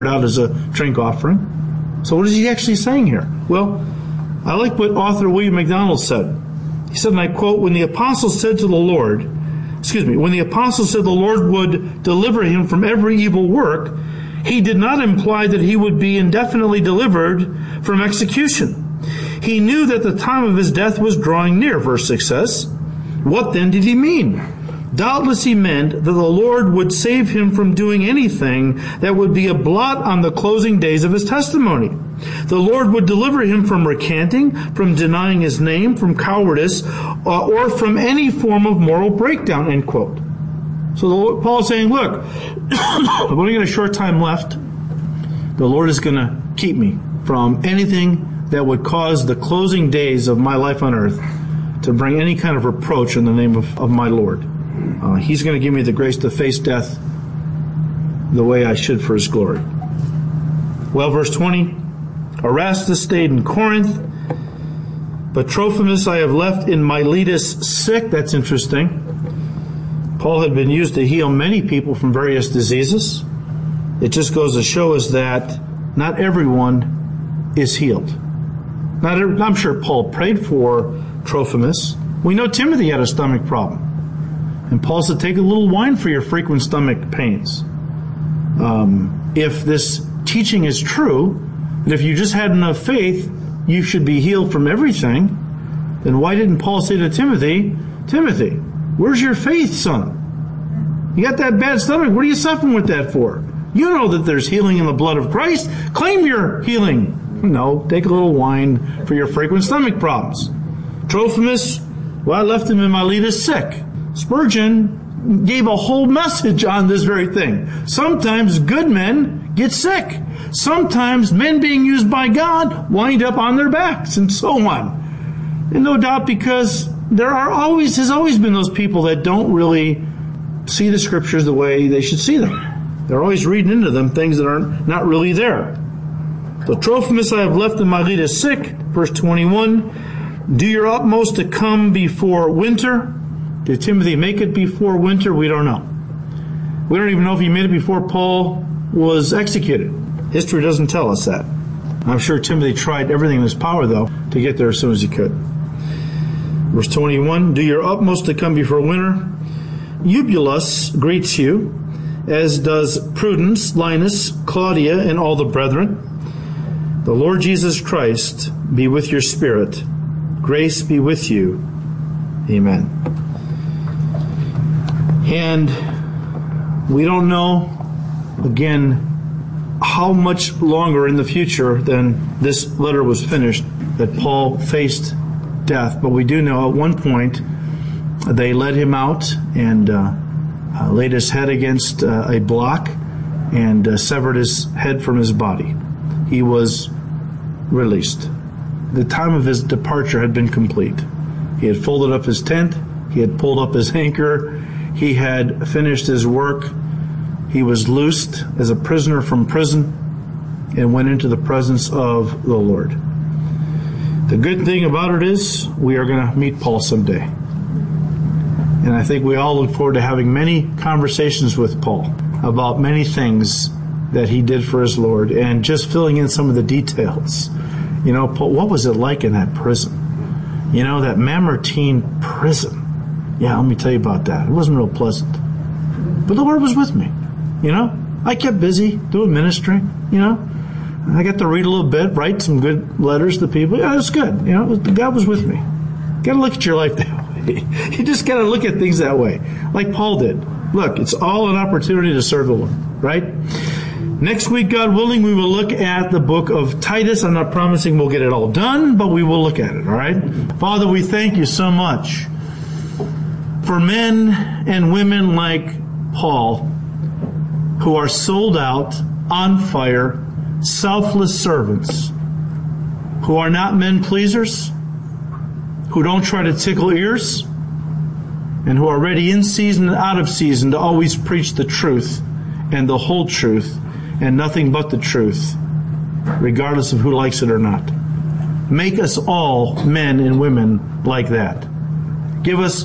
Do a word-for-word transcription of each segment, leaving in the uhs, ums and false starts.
out as a drink offering. So what is he actually saying here? Well, I like what author William MacDonald said. He said, and I quote, when the apostles said to the Lord, excuse me, when the apostles said the Lord would deliver him from every evil work, he did not imply that he would be indefinitely delivered from execution. He knew that the time of his death was drawing near, verse six says. What then did he mean? Doubtless he meant that the Lord would save him from doing anything that would be a blot on the closing days of his testimony. The Lord would deliver him from recanting, from denying his name, from cowardice, uh, or from any form of moral breakdown, end quote. So the Lord, Paul is saying, look, I've only got a short time left. The Lord is going to keep me from anything that would cause the closing days of my life on earth to bring any kind of reproach in the name of, of my Lord. Uh, he's going to give me the grace to face death the way I should for his glory. Well, verse twenty, Erastus stayed in Corinth, but Trophimus I have left in Miletus sick. That's interesting. Paul had been used to heal many people from various diseases. It just goes to show us that not everyone is healed. Not every, I'm sure Paul prayed for Trophimus. We know Timothy had a stomach problem. And Paul said, take a little wine for your frequent stomach pains. Um, if this teaching is true, that if you just had enough faith, you should be healed from everything, then why didn't Paul say to Timothy, Timothy, where's your faith, son? You got that bad stomach. What are you suffering with that for? You know that there's healing in the blood of Christ. Claim your healing. No, take a little wine for your frequent stomach problems. Trophimus, well, I left him in Miletus sick. Spurgeon gave a whole message on this very thing. Sometimes good men get sick. Sometimes men being used by God wind up on their backs and so on. And no doubt because there are always, has always been those people that don't really see the scriptures the way they should see them. They're always reading into them things that are not really there. So Trophimus I have left in Miletus sick, verse twenty-one. Do your utmost to come before winter. Did Timothy make it before winter? We don't know. We don't even know if he made it before Paul was executed. History doesn't tell us that. I'm sure Timothy tried everything in his power, though, to get there as soon as he could. Verse twenty-one, do your utmost to come before winter. Eubulus greets you, as does Prudence, Linus, Claudia, and all the brethren. The Lord Jesus Christ be with your spirit. Grace be with you. Amen. And we don't know, again, how much longer in the future than this letter was finished that Paul faced death. But we do know at one point they led him out and uh, uh, laid his head against uh, a block and uh, severed his head from his body. He was released. The time of his departure had been complete. He had folded up his tent. He had pulled up his anchor. He had finished his work. He was loosed as a prisoner from prison and went into the presence of the Lord. The good thing about it is we are going to meet Paul someday. And I think we all look forward to having many conversations with Paul about many things that he did for his Lord and just filling in some of the details. You know, Paul, what was it like in that prison? You know, that Mamertine prison. Yeah, let me tell you about that. It wasn't real pleasant. But the Lord was with me. You know, I kept busy doing ministry, you know. I got to read a little bit, write some good letters to people. Yeah, it was good. You know, was, God was with me. Got to look at your life that way. You just got to look at things that way, like Paul did. Look, it's all an opportunity to serve the Lord, right? Next week, God willing, we will look at the book of Titus. I'm not promising we'll get it all done, but we will look at it, all right? Father, we thank you so much for men and women like Paul who are sold out, on fire, selfless servants, who are not men pleasers, who don't try to tickle ears, and who are ready in season and out of season to always preach the truth and the whole truth and nothing but the truth, regardless of who likes it or not. Make us all men and women like that. Give us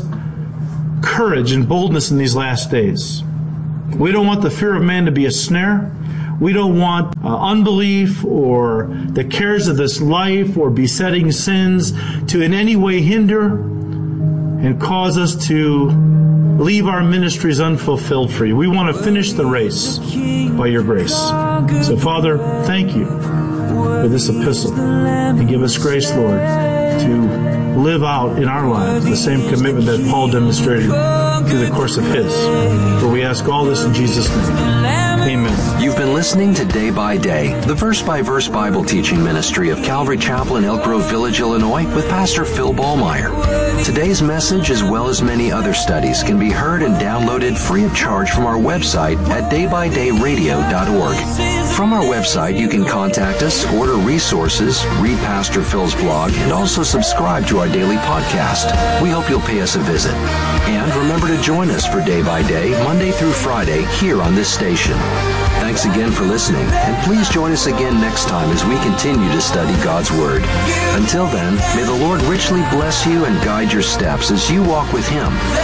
courage and boldness in these last days. We don't want the fear of man to be a snare. We don't want uh, unbelief or the cares of this life or besetting sins to in any way hinder and cause us to leave our ministries unfulfilled for you. We want to finish the race by your grace. So, Father, thank you for this epistle. And give us grace, Lord, to live out in our lives the same commitment that Paul demonstrated through the course of his. For we ask all this in Jesus' name. Amen. You've been listening to Day by Day, the verse-by-verse Bible teaching ministry of Calvary Chapel in Elk Grove Village, Illinois, with Pastor Phil Ballmeyer. Today's message, as well as many other studies, can be heard and downloaded free of charge from our website at day by day radio dot org. From our website, you can contact us, order resources, read Pastor Phil's blog, and also subscribe to our daily podcast. We hope you'll pay us a visit. And remember to join us for Day by Day, Monday through Friday, here on this station. Thanks again for listening, and please join us again next time as we continue to study God's Word. Until then, may the Lord richly bless you and guide your steps as you walk with Him